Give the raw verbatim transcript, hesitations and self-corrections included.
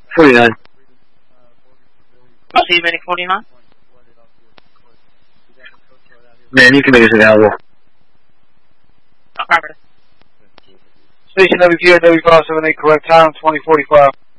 forty-nine. See Medic forty-nine? Man, you can make us available. Okay. Station W T R W five seven eight, correct time, twenty forty-five.